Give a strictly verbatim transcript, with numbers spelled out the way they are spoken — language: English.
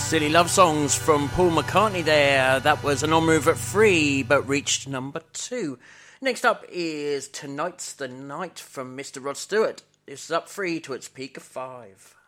Silly Love Songs from Paul McCartney there. That was an on-move at three, but reached number two. Next up is Tonight's the Night from Mister Rod Stewart. This is up three to its peak of five.